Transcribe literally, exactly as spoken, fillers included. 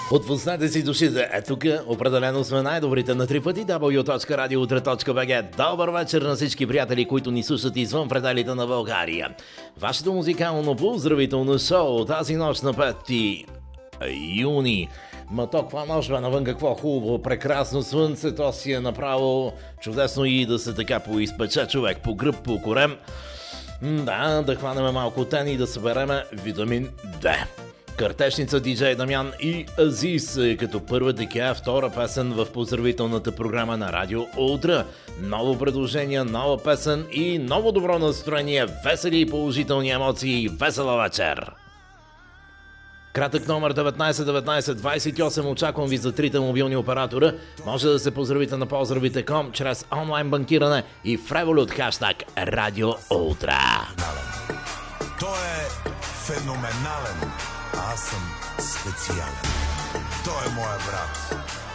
Отпуснете си душите. Е, тук определено сме най-добрите на три пъти. дабъл ю точка радио утре точка би джи. Добър вечер на всички приятели, които ни слушат извън пределите на България. Вашето музикално поздравително шоу тази нощ на пети юни. Ма то каква нощ бе навън, какво хубаво, прекрасно слънце, то си е направо чудесно и да се така поизпече човек по гръб, по корем. Да, да хванеме малко тен и да събереме витамин Д. Картешница, диджей Дамян и Азис като първа дека, втора песен в поздравителната програма на Радио Ултра. Ново предложение, нова песен и ново добро настроение, весели и положителни емоции, весела вечер! Кратък номер деветнайсет деветнайсет двайсет и осем, очаквам ви за трите мобилни оператора. Може да се поздравите на поздравите точка ком чрез онлайн банкиране и в Revolut хаштаг Радио Ултра. Той е феноменален. Аз съм специален. Той е моя брат.